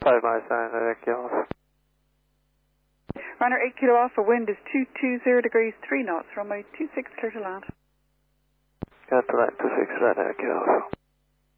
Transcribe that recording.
5 miles down, 8 Kilo Alpha. Runner 8 Kilo Alpha, wind is 220 degrees, 3 knots, runway 26, clear to land. Got to land, 26, right, 8 Kilo Alpha.